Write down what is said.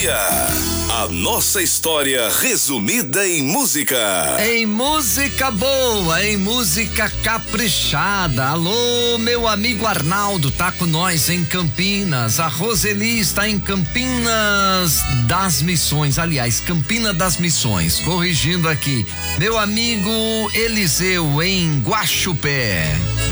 dia. A nossa história resumida em música. Em música boa, em música caprichada. Alô, meu amigo Arnaldo tá com nós em Campinas. A Roseli está em Campinas das Missões. Aliás, Campina das Missões. Corrigindo aqui. Meu amigo Eliseu em Guaxupé.